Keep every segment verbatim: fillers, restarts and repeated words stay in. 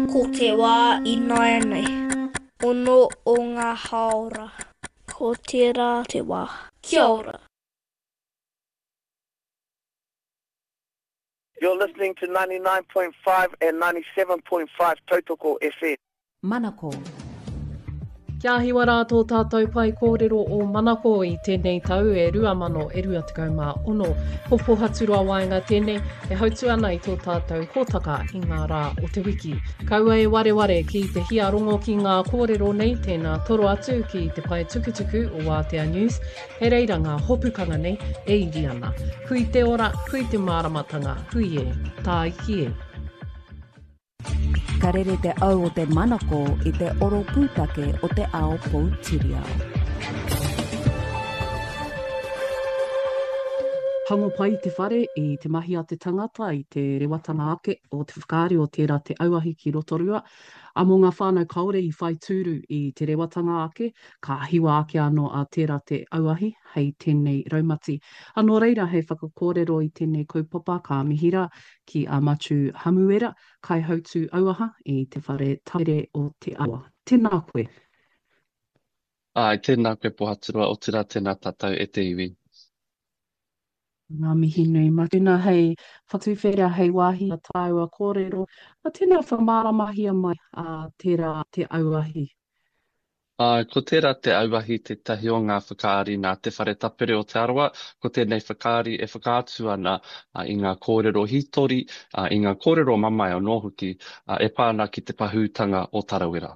Ko te wā inoia nei. Ono o ngā haora. Ko tērā te wā. Kia ora. You're listening to ninety-nine point five and ninety-seven point five Tautoko F M. Manako. Kia hiwa rātou tātou pai kōrero o Manako i tēnei tau e rua mano e rua tekau mā ono. Ko Pohaturua Waenga tēnei e hautu ana i tō tātou hōtaka i ngā rā o te wiki. Kaua e ware ware ki te hia rongo ki ngā kōrero nei tēnā toro atu ki te pai tukutuku o Aotea News. He reira ngā hopukanga nei e iri ana. Hui te ora, hui te māramatanga, hui e, tā iki e. Ka rere te au o te manako i te oro pūtake o te ao Poutirihau. Hango pai te whare i te mahi a te tangata i te rewatanga ake o te whakaari o tērā te auahi ki Rotorua. A mō ngā whānau kaore i whai tūru i te rewatanga ake, ka hiwa ake anō a tērā te auahi hei tēnei raumati. Anō reira hei whakakōrero i tēnei kaupapa ka mihira ki a Matu Hamuera, kai hautu auaha i te whare taere o te awa. Tēnā koe. Ai, tēnā koe Pohaturua, o tira tēnā tātou e te iwi. Ngā mihi nui matuna hei whatuwhera hei wāhi a tāua kōrero. A tēnā whamaramahi mai a tērā te auahi. Ai, ko tērā te auahi te tahi o ngā whakaari nā te whare tapere o te arawa, ko tēnei whakaari e whakaatu ana uh, i ngā kōrero hitori, uh, i ngā kōrero mamai o nōhuki, uh, e pāna ki te pahūtanga o Tarawera.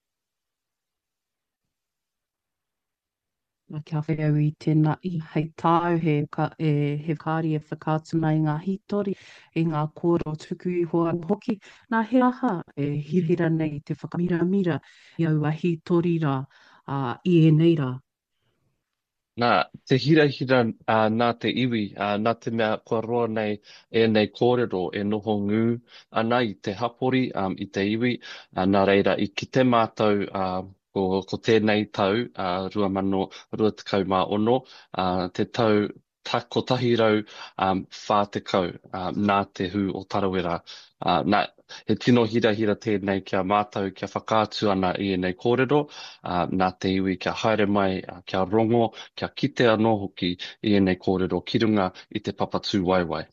Nā kia whakau i tēnā i hei tāu he, ka, e, he kāri e whakātuna i ngā hitori, i ngā kōrero tuku i hoa hoki. Nā he aha e hirira nei te whakamira-mira i aua hitori rā, uh, i e nei rā. Nā, te hira-hira uh, nā te iwi, uh, nā te mea kua roa nei e nei kōrero e noho ngū ana i te hapori, um, i te iwi, uh, nā reira i ki te mātou uh, ko, ko tēnei tau, uh, rua mano, rua tekau mā ono, uh, te tau ta, ko tahi rau um, whā tekau uh, nā te hū o Tarawera. Uh, nā, he tino hira-hira tēnei kia mātou, kia whakātu ana i nei kōrero, uh, nā te iwi kia haere mai, uh, kia rongo, kia kite anō hoki i nei kōrero ki runga i te papatū waiwai.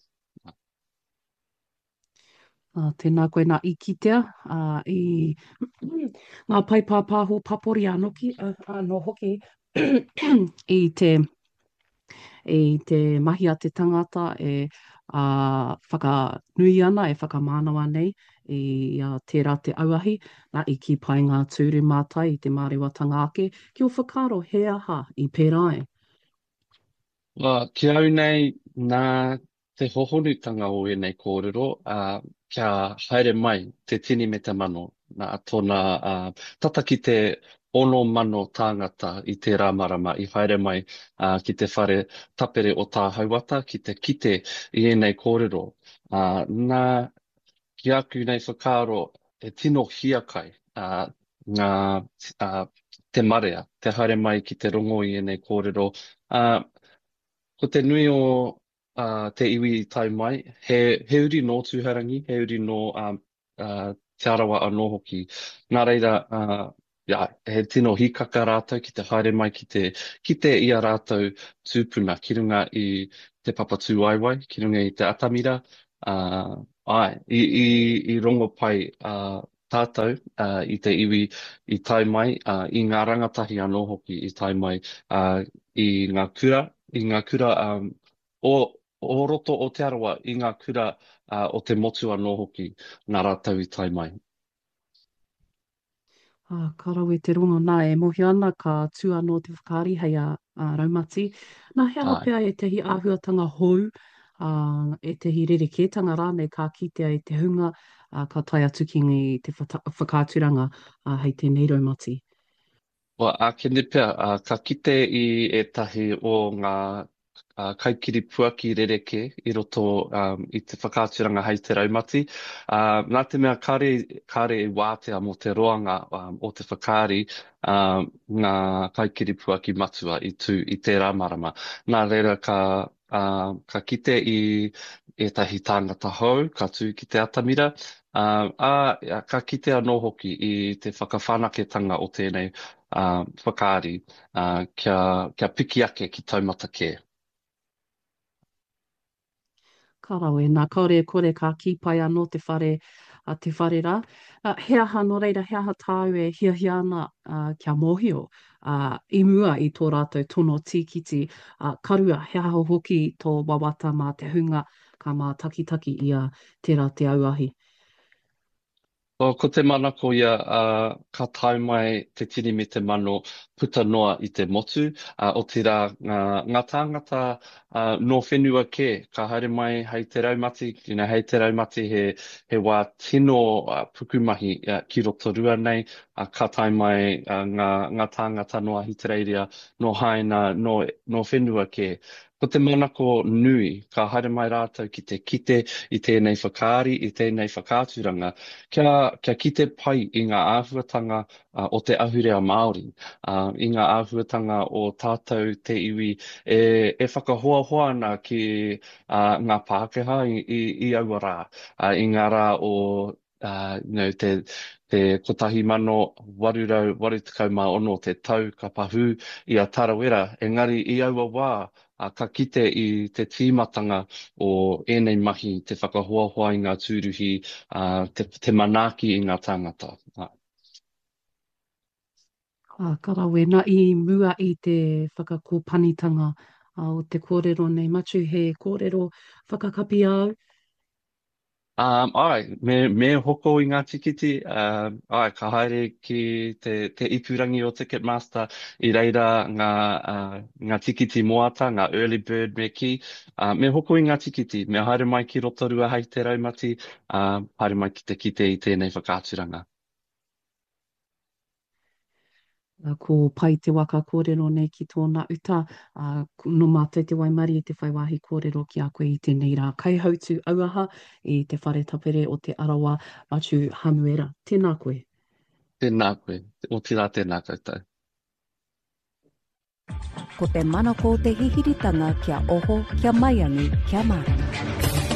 Uh, tēnā koe nā i kitea, uh, i ngā paipāpāho papori anoki, uh, anō hoki, i te, i te mahi a te tangata e uh, whakanui ana, e whakamānawa nei i uh, tērā te auahi, nā i ki pai ngā tūru mātai i te mārewatanga ake, ki o whakaro he aha i pērai. Wa, ki au nei, nā te hohonutanga o e nei kōrero, uh, kia haere mai te tini me te mano, nā tōna uh, tata ki te ono mano tāngata i te rāmarama i haere mai uh, ki te whare tapere o tā hauata, ki te kite i e nei kōrero. Uh, nā ki aku nei whakaro e tino hiakai uh, ngā uh, te marea, te haere mai ki te rongo i e nei kōrero. Uh, Ko te nui o uh, te iwi i tai mai, he, he uri no tūharangi, he uri no um, uh, te arawa anō hoki. Nā reira, uh, yeah, he tino hikaka rātou ki te haere mai ki te, ki te ia rātou tūpuna, ki runga i te papatū waiwai, ki runga i te atamira. Uh, ai, i, i, i rongo pai uh, tātou uh, i te iwi i tai mai, uh, i ngā rangatahi anō hoki i tai mai, uh, i ngā kura, i ngā kura um, o, o roto o te arawa, i ngā kura uh, o te motu anō hoki, nā rātou i tai mai. Ah, karau e te rongo nā e mohi ana ka tū anō te whakaari hei a, a raumati. Nā hea Ai. hapea e tehi āhuatanga hou, uh, e tehi rerekētanga rānei ka kitea e te hunga, uh, ka tai atu ki ngi te whata- whakāturanga uh, hei tēnei raumati. Wa ake ni pea, uh, ka kite i etahi o ngā uh, kaikiri puaki rereke i roto um, i te whakaaturanga hei te raumati. Uh, nā te mea kare, kare i wātea mo te roanga um, o te whakaari um, ngā kaikiri puaki matua i tū i te ramarama. Nā reira ka, uh, ka kite i etahi tāngata hou, ka tū ki te atamira, uh, a ka kite anō hoki i te whakawhanaketanga o tēnei uh, whakaari uh, kia, kia piki ake ki taumata kē. Karawe, nā kaore kore ka kipai anō te whare, a te whare rā. Uh, he aha no reira, he aha tāu e hia hia ana uh, kia mōhio uh, i mua i tō rātou tono tīkiti. Uh, karua, he aha hoki tō wawata mā te hunga ka mā takitaki ia tērā te auahi. O, ko te mana ko ia, uh, ka tae mai te tini me te mano puta noa i te motu, uh, o te rā ngā, ngā tāngata uh, no whenua kē, ka haere mai hei te raumati, you know, hei te raumati he, he wā tino uh, pukumahi uh, ki roto rua nei, uh, ka tae mai uh, ngā, ngā tāngata noa hitereiria, no haina, no, no whenua kē. Ko te manako nui, ka haere mai rātou ki te kite i tēnei whakaari, i tēnei whakāturanga, kia, kia kite pai i ngā āhuatanga uh, o te ahurea Māori, uh, i ngā āhuatanga o tātou te iwi e, e whakahoa hoa ana ki uh, ngā Pākehā i, i, i aua rā, uh, i ngā rā o uh, you know, te, te kotahi mano warurau warutukau mā ono te tau ka pahu i a Tarawera, engari i aua wā, a ka kite i te tīmatanga o ēnei mahi, te whakahoahoa i ngā tūruhi, uh, te, te manaki i ngā tāngata. Uh. Ah, karawe, nā i mua i te whakakōpanitanga uh, o te kōrero nei matu, he kōrero whakakapi au. Um, ai, me, me hoko i ngā tikiti, uh, ai, ka haere ki te, te ipurangi o Ticketmaster, i reira ngā, uh, ngā tikiti moata, ngā early bird me ki, uh, me hoko i ngā tikiti, me haere mai ki rotorua hei te raumati, uh, haere mai ki te kite i tēnei whakāturanga. Uh, ko pai te waka kōrero nei ki tōna uta, uh, no mātou te waimari e te whaiwahi kōrero ki a koe i tēnei rā kaihautu auaha i te whare tapere o te arawa atu hanuera. Tēnā koe. Tēnā koe, o tira tēnā koutou. Ko te manako te hihiritanga kia oho, kia maiangi, kia marama.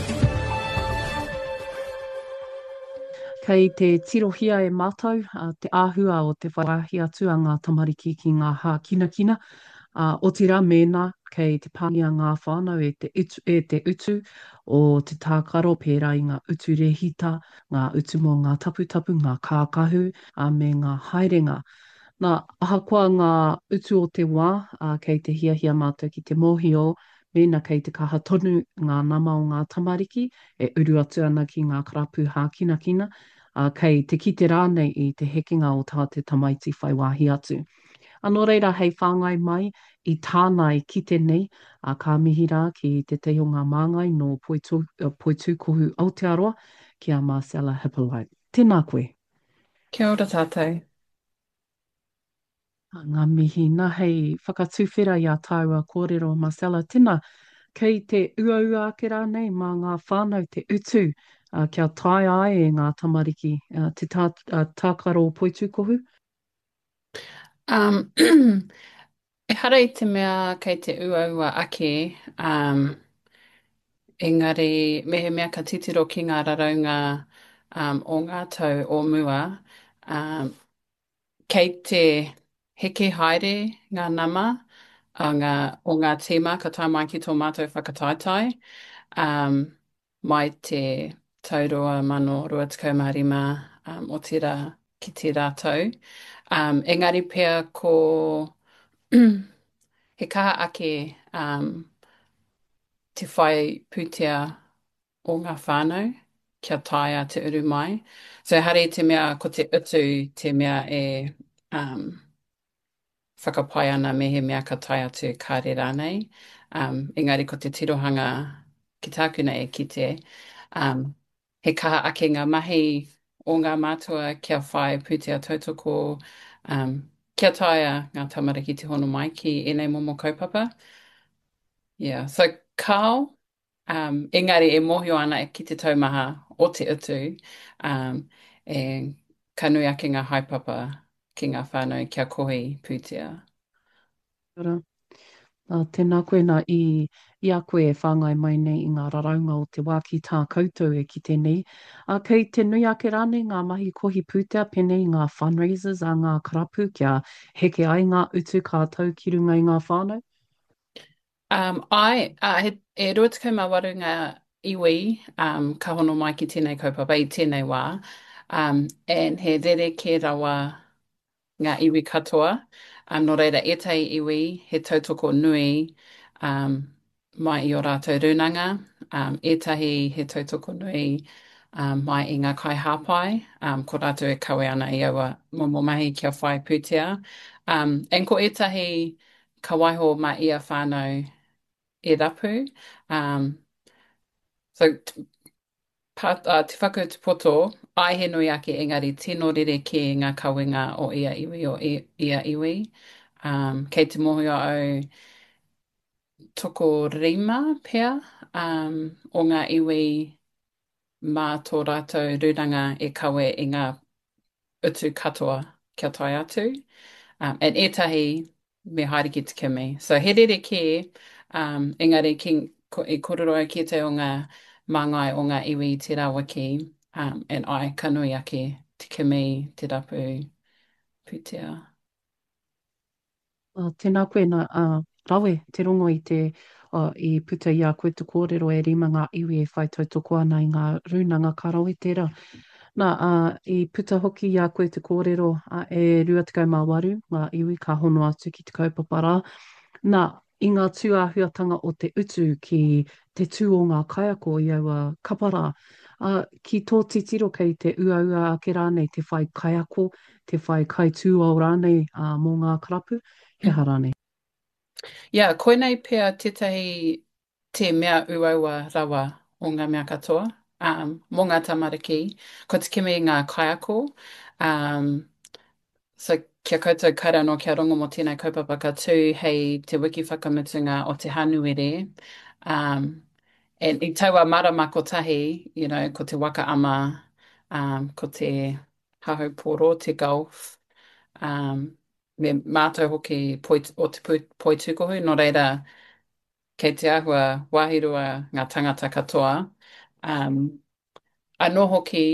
Kei te tirohia e mātou, uh, te āhua o te whaiwahi atu a ngā tamariki ki ngā hā kina kina. Uh, o tira mēnā kei te pāngia ngā whānau e te utu, e te utu o te tākaro pērā i ngā utu rehita, ngā utu mō ngā taputapu, ngā kākahu, a me ngā haerenga. Nā ahakoa ngā utu o te wā, uh, kei te hiahia mātou ki te mōhio, mēnā kei te kaha tonu ngā nama o ngā tamariki, e uru atu ana ki ngā karapu hā kina kina, uh, kei te kite rānei i te hekinga o tā te tamaiti whaiwahi atu. Anō reira hei whāngai mai i tānai kite nei, a ka mihi rā ki te te o ngā māngai no Poitu, uh, Poitu Kohu Aotearoa ki a Marcella Hippolyte. Tēnā koe. Kia ora tātou. Ngā mihi, nā hei whakatuwhera i a tāua kōrero Marcella, tēnā kei te uaua ake rānei mā ngā whānau te utu, uh, kia tai ai e ngā tamariki, uh, te tā, uh, tākaro Poitu Kohu. Um, e hara i te mea kei te uaua ake, um, engari mehe mea ka titiro ki ngā raraunga um, o ngā tau o mua, um, kei te heke haere ngā nama a ngā, o ngā tīma ka tai mai ki tō mātou whakataetai, um, mai te tauroa mano rua tikau mā rima um, o tira ki te rātou. Um, engari pia ko he kaha ake um, te whai pūtea o ngā whānau kia taia te uru mai. So hare te mea ko te utu te mea e um, whakapai ana me he mea ka tai atu kāre rānei. Um, engari ko te tirohanga ki tāku nei e kite. Um, he kaha ake ngā mahi o ngā mātua kia whai pūtea tautoko um, kia taia ngā tamariki te hono mai ki enei momo kaupapa. Yeah, so kao, um, engari e mohio ana e ki te taumaha o te utu, um, e kanui ake ngā haipapa ki ngā whānau kia kohi pūtea. Ora. Uh, tēnā koe nā i, i a koe e whāngai mai nei i ngā raraunga o te wā ki tā koutou e ki tēnei. A uh, kei te nui ake rāne ngā mahi kohi pūtea penei ngā fundraisers a ngā karapu kia heke ai ngā utu kātou ki runga i ngā whānau. Um, ai, uh, he, e rua tekau mā waru ngā iwi, um, ka hono mai ki tēnei kaupapa i tēnei wā, um, and he rere ke rawa ngā iwi katoa. Um, no reira, ētai iwi, he tautoko nui um, mai i o rātou rūnanga. Um, ētahi he tautoko nui um, mai i ngā kai hāpai, um, ko rātou e kawe ana i aua momo mahi kia whai pūtea. Um, and ko ētahi ka waiho mai i a whānau e rapu. Um, so, t- pat, uh, te whakau te poto, ai he nui ake engari tino rere ki ngā kawinga o ia iwi o i, ia iwi. Um, kei te mohi au toko rima pea um, o ngā iwi mā tō rātou rūranga e kawe i ngā utu katoa kia tai atu. Um, and ētahi me haere ki te kimi. So he rere ki, um, engari ki, ko, i kororo ai ki te o ngā māngai o ngā iwi i te rawaki, um, and ai kanui ake te kimi, te rapu, pūtea. Uh, tēnā koe nā uh, rawe, te rongo i te uh, i puta i a koe te kōrero e rima ngā iwi e whai tautoko ana i ngā rūnanga karawe tērā. Nā, uh, i puta hoki i a koe te kōrero uh, e rua tekau mā waru, ngā iwi ka hono atu ki te kaupapara. Nā, i ngā tūāhuatanga o te utu ki te tū o ngā kaiako i aua kapara, uh, ki tō titiro kei te uaua ake rānei te whai kaiako, te whai kai tū o rānei uh, mō ngā karapu, he harane. Ia, koe nei pea tētahi te mea uaua rawa o ngā mea katoa, um, mō ngā tamariki, ko te kimi ngā kaiako, um, so kia koutou kaira no kia rongo mo tēnei kaupapa ka tū hei te wiki whakamutunga o te hanuere, um, and i taua marama ko tahi, you know, ko te waka ama, um, ko te hahau poro, te golf, um, me mātou hoki poi, o te poi, poi tukohu, no reira kei te ahua wahirua ngā tangata katoa. Um, anō hoki,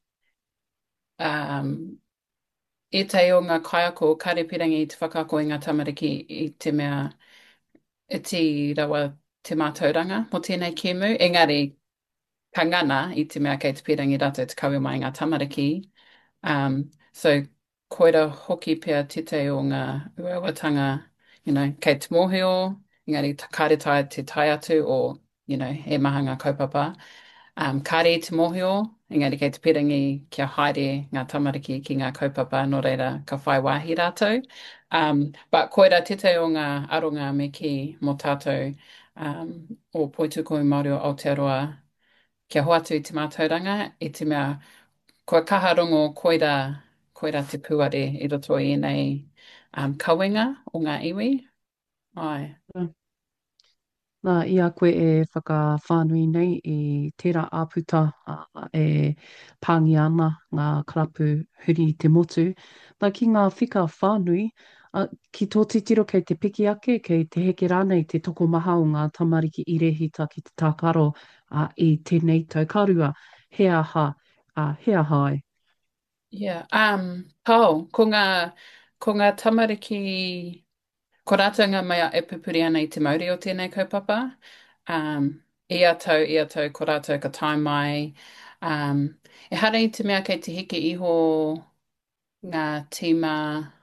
um, e te o ngā kaiako, karepirangi i te whakaako i ngā tamariki i te mea e ti rawa te mātauranga mo tēnei kēmu. Engari, ka ngana i te mea kei te pirangi rātou te kawe mai ngā tamariki. Um, so, koira hoki pia te te o ngā uawatanga, you know, kei te mōhio, engari kāre tai te tai atu o, you know, e maha ngā kaupapa. Um, kāre te mōhio, engari kei te pirangi kia haere ngā tamariki ki ngā kaupapa, no reira ka whai wāhi rātou. Um, but koira te te o ngā aronga me ki mō tātou um, o Poituko i Māori o Aotearoa, kia hoatu i te mātauranga, i te mea kua kaha rongo koira, koira te puare i roto i nei um, kawinga o ngā iwi. Ai. Nā, i a koe e whakawhānui nei i tērā āputa uh, e pāngi ana ngā karapu huri i te motu. Nā ki ngā whika whānui, uh, ki tō titiro kei te piki ake, kei te heke rānei te toko maha o ngā tamariki i rehita ki te tākaro uh, i tēnei tau karua. He aha, uh, he aha ai. Yeah. Um, pau, ko ngā, ko ngā tamariki ko rātou ngā mea e pupuri ana i te mauri o tēnei kaupapa. Um, ia tau, ia tau, ko rātou ka tai mai. Um, e hara i te mea kei te heke iho ngā tīma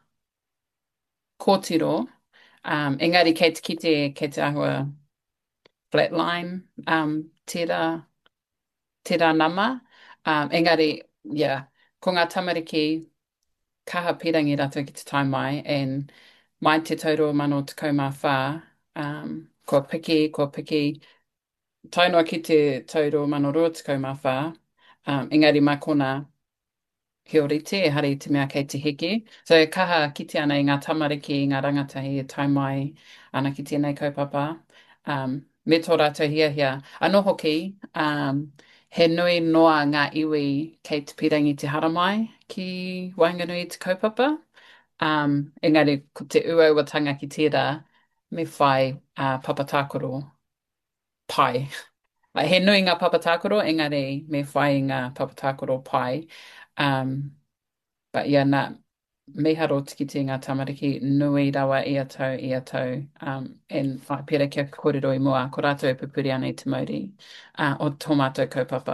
kōtiro. Um, engari kei te kite, kei te ahua flatline, um, tērā, tērā nama. Um, engari, yeah, ko ngā tamariki kaha pirangi rātou ki te tai mai, and mai te tauro mano te kaumā whā, um, kua piki, kua piki, tainoa ki te tauro mano roa te kaumā whā, um, engari mai kona hiorite, e hari te mea kei te heke. So e kaha kite ana i ngā tamariki, i ngā rangatahi e tai mai ana ki tēnei kaupapa. Um, me tō rātou hia hia. Anō hoki, um, he nui noa ngā iwi kei te pirangi te haramai ki Wainganui i te kaupapa. Um, engari, ko te uauatanga ki tērā, me whai uh, papatākoro pai. Like, he nui ngā papatākoro, engari, me whai ngā papatākoro pai. Um, but yeah, nā, meharo tiki te ngā tamariki nui rawa i a tau i a tau um, en whai pera kia kōrero i mua, ko rātou e pupuri ana i te mauri uh, o tō mātou kaupapa.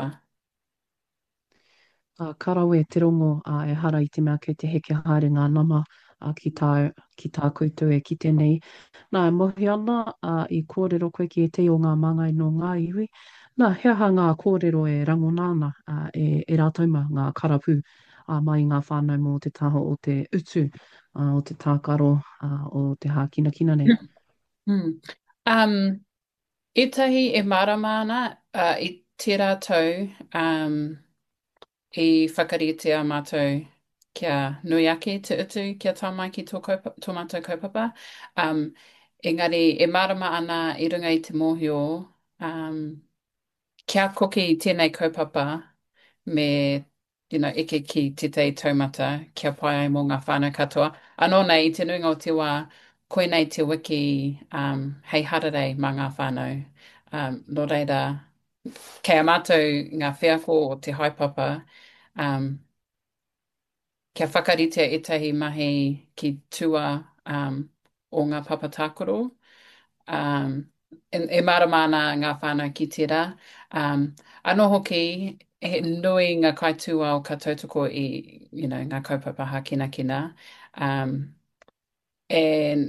Uh, karawe te rongo uh, e hara i te mea kei te heke haere ngā nama uh, ki, tā, ki tā koutou e ki tēnei. Nā, e mohi ana uh, i kōrero koe ki e te o ngā māngai no ngā iwi. Nā, hea ngā kōrero e rangonāna uh, e, e rātauma ngā karapu uh, mai ngā whānau mō te taho o te utu, uh, o te tākaro, uh, o te hākina kina nei. Mm. Um, etahi e marama ana uh, i te rātou um, i whakarite a mātou kia nui ake te utu kia tāmai ki tō, kaupa, tō mātou kaupapa. Um, engari, e marama ana i runga i te mōhio, um, kia koki i tēnei kaupapa me, you know, eke ki te tei taumata kia pai ai mō ngā whānau katoa. Anō nei, i te nuinga o te wā, koe nei te wiki um, hei hararei mā ngā whānau. Um, no reira, kei a mātou ngā whiako o te haipapa, um, kia whakarite etahi mahi ki tua um, o ngā papatākoro. Um, e, e maramana ngā whānau ki tērā. Um, anō hoki, he nui ngā kaitua o ka tautoko i you know, ngā kaupapa hākina kina. Um, and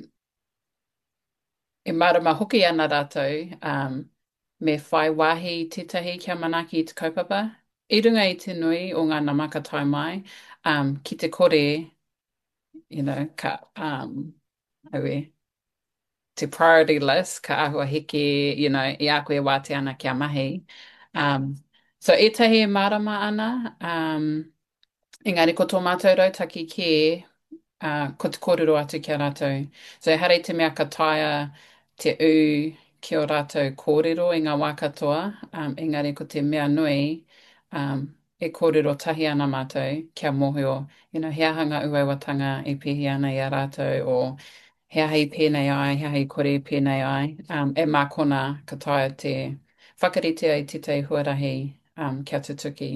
e marama hoki ana rātou um, me whai wāhi tētahi kia manaki i te kaupapa. I runga i te nui o ngā namaka tai mai, um, ki te kore, you know, ka, um, awe, te priority list, ka ahua hiki, you know, i a koe wāte ana kia mahi. Um, so etahi e marama ana, um, engari ko tō mātou rautaki ki, uh, ko te kōrero atu kia rātou. So harei te mea ka taia te u ki o rātou kōrero i ngā wā katoa, um, engari ko te mea nui, um, e kōrero tahi ana mātou kia mōhio, you know, hea hanga uauatanga i pihi ana i a rātou, o hea hei pēnei ai, hea hei kore pēnei ai, um, e mākona ka taia te whakarite ai te te huarahi um, kia tutuki.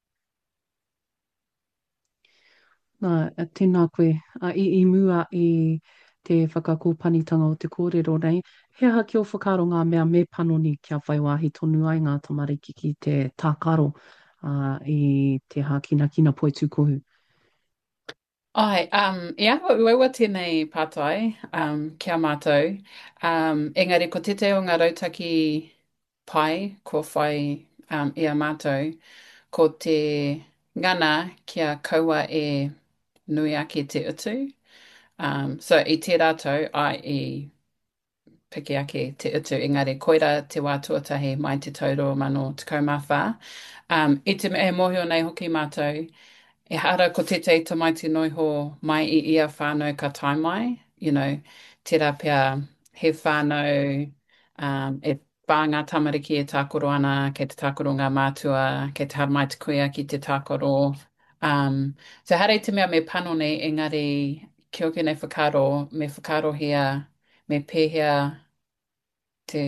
Nā, tēnā koe, uh, i, i mua i te whakakōpanitanga o te kōrero nei, hea ha ki o whakaro ngā mea me panoni kia whai wāhi tonu ai ngā tamariki ki te tākaro uh, i te hākina kina poe tūkohu. Ai, um, i aho uewa tēnei pātai um, kia mātou. Um, engari, ko te te o ngā rautaki pai, ko whai um, i a mātou, ko te ngana kia kaua e nui ake te utu. Um, so i te rātou, ai i piki ake te utu, engari, koira te wā tuatahi mai te tauro mano te kaumawha. Um, I te e mohio nei hoki mātou, e hara ko te te tamaiti noiho mai i ia whānau ka tai mai, you know, tērā pia he whānau, um, e pā ngā tamariki e tākoro ana, kei te tākoro ngā mātua, kei te haramai te kuia ki te tākoro. Um, so harei te mea me panone, engari, ki oke nei whakaro, me whakaro hea, me pēhea te,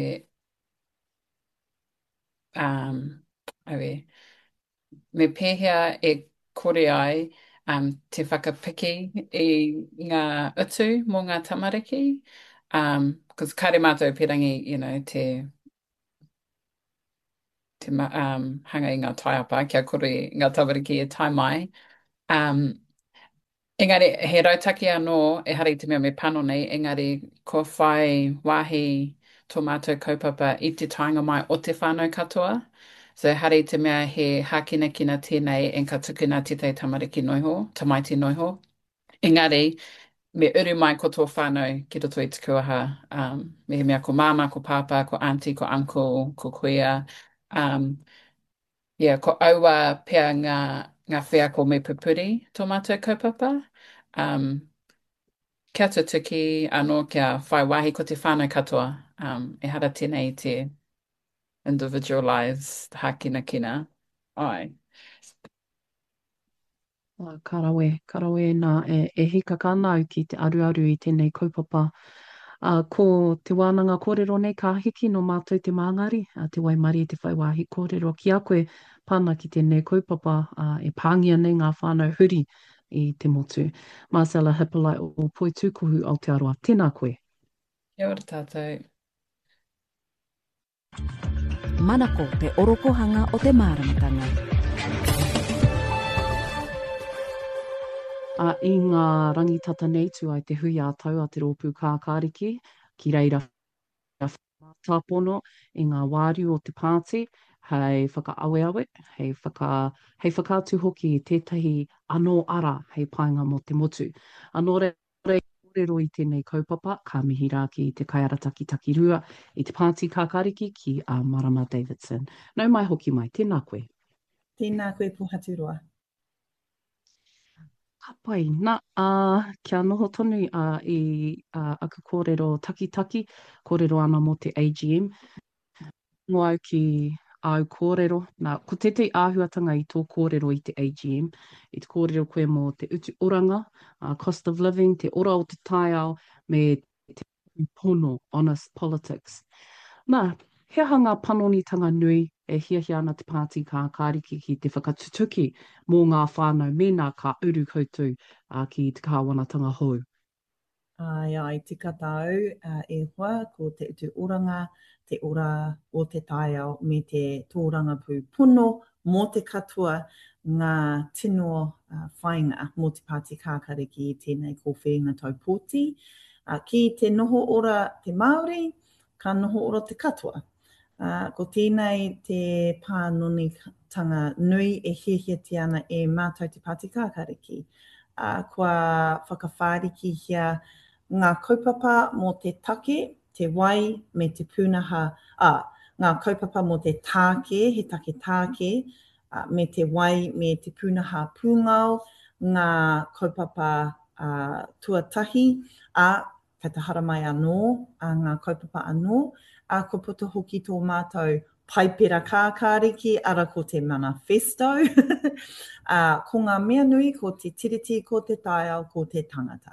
um, awe, me pēhea e kore ai um, te whakapiki i ngā utu mō ngā tamariki. Um, because kare mātou pirangi, you know, te, te ma- um, hanga i ngā taiapa, kia kore ngā tamariki e tai mai. Um, engari, he rautaki anō, e hari te mea me pano nei, engari, ko whai wāhi tō mātou kaupapa i te tainga mai o te whānau katoa. So hari te mea he hākina kina tēnei en ka tukuna te te tamariki noiho, tamaiti noiho. Engari, me uru mai ko tō whānau ki roto i te kuaha. Um, me he mea ko māma, ko pāpā, ko auntie, ko uncle, ko kuia. Um, yeah, ko aua pia ngā, ngā whea ko me pupuri tō mātou kaupapa. Um, kia tutuki anō kia whai wahi ko te whānau katoa um, e hara tēnei te individualised hākina kina. Ai. Uh, karawe, karawe nā e, e hikaka anau ki te aruaru i tēnei kaupapa. Uh, ko te wānanga kōrero nei ka hiki no mātou te māngari, uh, te waimari e te whaiwāhi kōrero ki a koe pāna ki tēnei kaupapa uh, e pāngia nei ngā whānau huri i te motu. Marcella Hippolyte o Poi Tūkohu Aotearoa. Tēnā koe. Kia ora tātou. Manako te orokohanga o te māramatanga. A i ngā rangitata nei tu ai te hui a tau a te rōpū kākāriki, ki reira tāpono i ngā wāru o te pāti, hei whakaaweawe, hei, whaka, hei whakātu hoki i tētahi anō ara hei painga mo te motu. Anō re, rero i tēnei kaupapa, ka mihi rā ki te kaiarataki taki rua i te pāti kākāriki ki a Marama Davidson. Nau mai hoki mai, tēnā koe. Tēnā koe Pohaturoa. Ka pai, nā, uh, kia noho tonu uh, i uh, aku kōrero taki-taki, kōrero ana mo te A G M. Ngō au ki au kōrero, nā, ko te te āhuatanga i tō kōrero i te A G M, i te kōrero koe mo te utu oranga, uh, cost of living, te ora o te taiao, me te pono, honest politics. Nā, he hanga panonitanga nui e hiahia ana te pāti kā kāriki ki te whakatutuki mō ngā whānau mēnā ka uru koutou uh, ki te kāwanatanga hou. Ai, ai, tika tau uh, e hoa ko te utu oranga, te ora o te taiao me te tōranga pū puno mō te katoa ngā tino uh, whainga mō te pāti kākariki i tēnei ko whenga tau pōti. Uh, ki te noho ora te Māori, ka noho ora te katoa. Uh, ko tēnei te pānonitanga nui e hiahia ana e mātou te pāti kākariki. Uh, kua whakawhāriki hia ngā kaupapa mō te take, te wai me te pūnaha, ah, ngā kaupapa mō te tāke, he take tāke, uh, me te wai me te pūnaha pūngau, ngā kaupapa uh, tuatahi, a kei te hara mai anō, a ngā kaupapa anō, a ko puto hoki tō mātou paipera kākāriki, ara ko te manifesto, uh, ko ngā mea nui, ko te tiriti, ko te taiao, ko te tangata.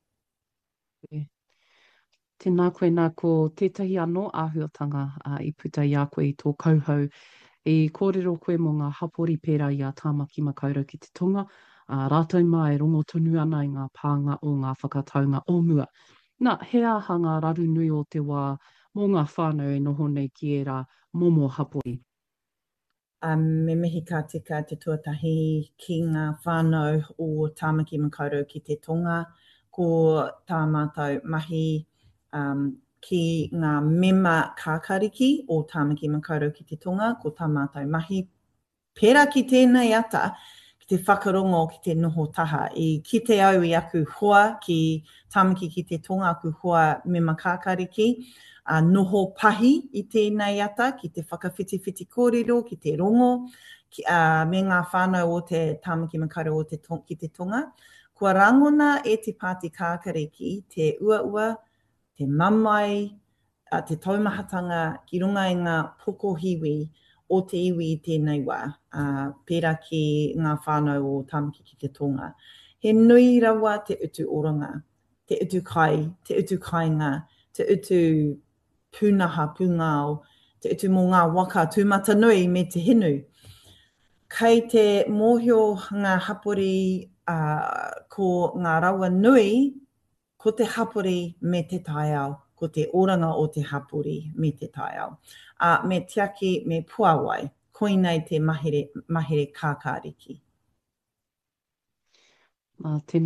Tēnā koe nā ko tētahi anō āhuatanga uh, i puta i a koe i tō kauhau, i kōrero koe mō ngā hapori pērā i a tāmaki makaurau ki te tonga, uh, rātou mai rongo tonu ana i ngā pānga o ngā whakataunga o mua. Nā, he ahanga raru nui o te wā, mō ngā whānau e noho nei ki e rā momo hapori. Um, me mihi ka tika te tuatahi ki ngā whānau o tāmaki makaurau ki te tonga, ko tā mātou mahi um, ki ngā mema kākariki o tāmaki makaurau ki te tonga, ko tā mātou mahi pērā ki tēnei ata, ki te whakarongo ki te noho taha. I ki te au i aku hoa ki tāmaki ki te tonga aku hoa mema kākariki, Uh, noho pahi i tēnei ata, ki te whakawhitiwhiti kōrero, ki te rongo, ki, uh, me ngā whānau o te tāmaki makaurau o te tong, ki te tonga. Kua rangona e te pāti kākariki, te ua-ua, te mamai, uh, te taumahatanga, ki runga i ngā poko hiwi o te iwi i tēnei wā, uh, pērā ki ngā whānau o tāmaki ki te tonga. He nui rawa te utu oranga, te utu kai, te utu kainga, te utu pūnaha, pūngao, te utu mō ngā waka tūmata nui me te hinu. Kei te mōhio ngā hapori uh, ko ngā rawa nui, ko te hapori me te taiao, ko te oranga o te hapori me te taiao. Uh, me tiaki me puawai, koinei te mahere, mahere kākāriki. Uh,